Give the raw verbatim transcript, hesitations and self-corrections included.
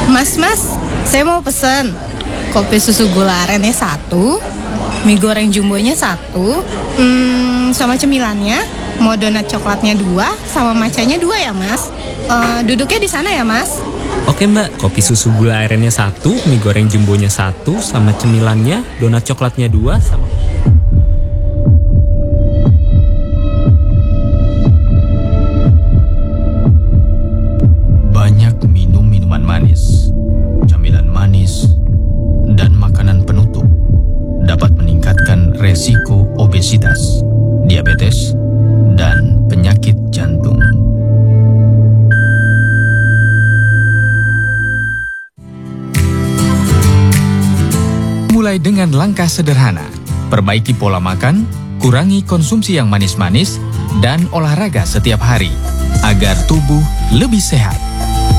Mas, mas, saya mau pesen kopi susu gula arennya satu, mie goreng jumbonya satu, hmm, sama cemilannya, mau donat coklatnya dua, sama matchanya dua ya mas. Eh, duduknya di sana ya mas. Oke mbak, kopi susu gula arennya satu, mie goreng jumbonya satu, sama cemilannya, donat coklatnya dua, sama... Banyak minum minuman manis, camilan manis, dan makanan penutup dapat meningkatkan resiko obesitas, diabetes, dan penyakit jantung. Mulai dengan langkah sederhana, perbaiki pola makan, kurangi konsumsi yang manis-manis, dan olahraga setiap hari agar tubuh lebih sehat.